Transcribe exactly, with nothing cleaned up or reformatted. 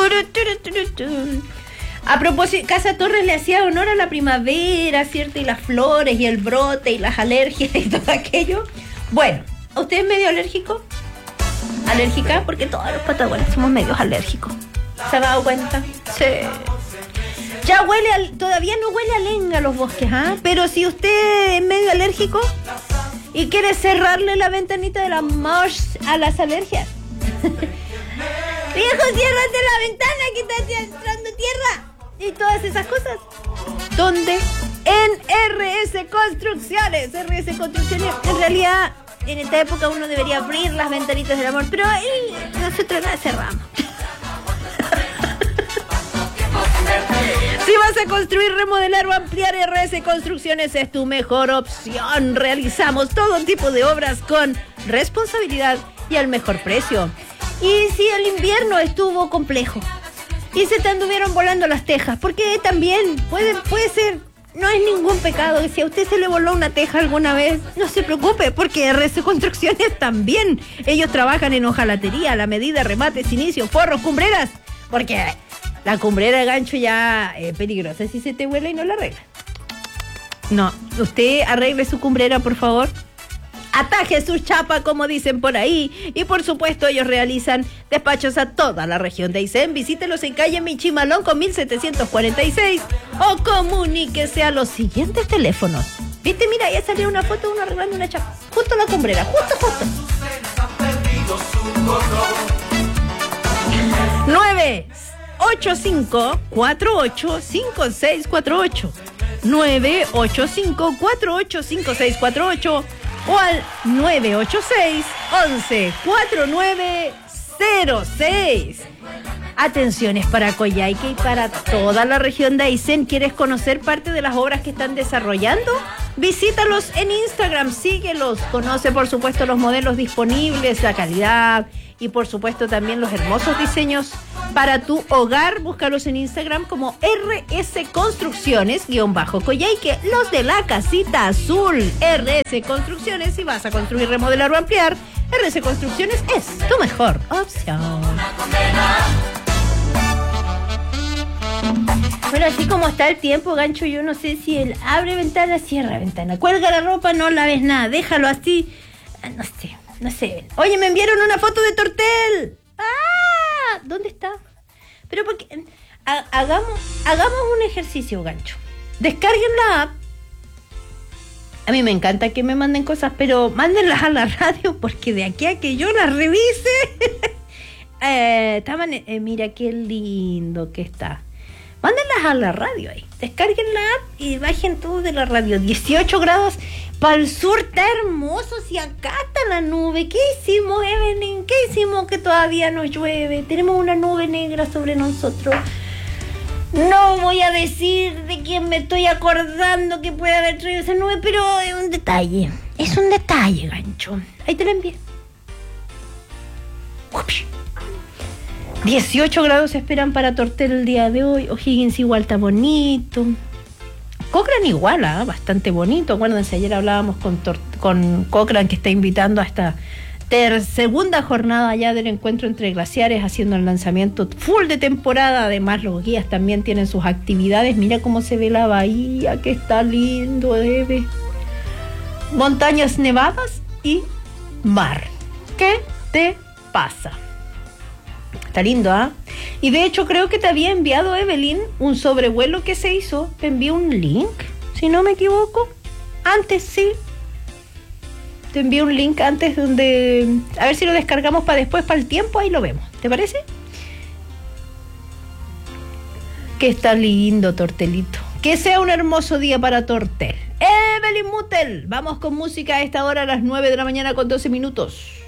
Turu, turu, turu, turu. A propósito, Casa Torres le hacía honor a la primavera, ¿cierto? Y las flores, y el brote, y las alergias, y todo aquello. Bueno, ¿usted es medio alérgico? ¿Alérgica? Porque todos los patagones somos medios alérgicos. ¿Se ha dado cuenta? Sí. Ya huele, al, todavía no huele a lenga los bosques, ¿ah? ¿eh? Pero si usted es medio alérgico y quiere cerrarle la ventanita de la mosh a las alergias. Viejo, ciérrate la ventana que está entrando tierra. Y todas esas cosas. ¿Dónde? En R S Construcciones. R S Construcciones, en realidad, en esta época uno debería abrir las ventanitas del amor, pero eh, nosotros las cerramos. Si vas a construir, remodelar o ampliar, R S Construcciones es tu mejor opción. Realizamos todo tipo de obras con responsabilidad y al mejor precio. Y si el invierno estuvo complejo y se te anduvieron volando las tejas, porque también puede, puede ser, no es ningún pecado que si a usted se le voló una teja alguna vez, no se preocupe, porque R S Construcciones también. Ellos trabajan en hojalatería, la medida, remates, inicios, forros, cumbreras, porque la cumbrera de gancho ya es peligrosa si se te vuela y no la arregla. No, usted arregle su cumbrera, por favor. Ataje su chapa, como dicen por ahí. Y por supuesto, ellos realizan despachos a toda la región de Aysén. Visítelos en calle Michimalón con mil setecientos cuarenta y seis o comuníquese a los siguientes teléfonos. ¿Viste? Mira, ya salió una foto de uno arreglando una chapa. Justo la cumbrera, justo, justo. nueve ocho cinco cuatro ocho cinco seis cuatro ocho nueve ocho cinco cuatro ocho cinco seis cuatro ocho o al nueve ocho seis once cuarenta y nueve cero seis. Atenciones para Coyhaique y para toda la región de Aysén. ¿Quieres conocer parte de las obras que están desarrollando? Visítalos en Instagram, síguelos, conoce por supuesto los modelos disponibles, la calidad y por supuesto también los hermosos diseños para tu hogar. Búscalos en Instagram como R S Construcciones guión bajo Coyhaique, los de la casita azul. R S Construcciones, si vas a construir, remodelar o ampliar, R S Construcciones es tu mejor opción. Bueno, así como está el tiempo, Gancho, yo no sé si él abre ventana, cierra ventana, cuelga la ropa, no la ves nada, déjalo así, no sé, no sé. Oye, me enviaron una foto de Tortel. ¡Ah! ¿Dónde está? Pero porque ha, hagamos, hagamos un ejercicio, Gancho. Descarguen la app. A mí me encanta que me manden cosas, pero mándenlas a la radio, porque de aquí a que yo las revise. eh, estaban, eh, mira qué lindo que está. Mándenlas a la radio ahí. Descarguen la app y bajen todo de la radio. dieciocho grados para el sur, está hermoso. Si acá está la nube. ¿Qué hicimos, Evelyn? ¿Qué hicimos que todavía no llueve? Tenemos una nube negra sobre nosotros. No voy a decir de quién me estoy acordando que puede haber traído esa nube, pero es un detalle. Es un detalle, Gancho. Ahí te la envié. Ups. dieciocho grados se esperan para Tortel el día de hoy. O'Higgins igual está bonito. Cochrane igual, ¿eh? Bastante bonito. Acuérdense, ayer hablábamos con, Tor- con Cochrane, que está invitando a esta ter- segunda jornada ya del encuentro entre glaciares, haciendo el lanzamiento full de temporada. Además, los guías también tienen sus actividades. Mira cómo se ve la bahía, que está lindo, Eve. Montañas nevadas y mar. ¿Qué te pasa? Está lindo, ¿ah? ¿eh? Y de hecho creo que te había enviado, Evelyn, un sobrevuelo que se hizo. Te envié un link, si no me equivoco. Antes, sí. Te envié un link antes donde... A ver si lo descargamos para después, para el tiempo, ahí lo vemos. ¿Te parece? Que está lindo, Tortelito. Que sea un hermoso día para Tortel. Evelyn Mutel. Vamos con música a esta hora, a las nueve de la mañana con doce minutos.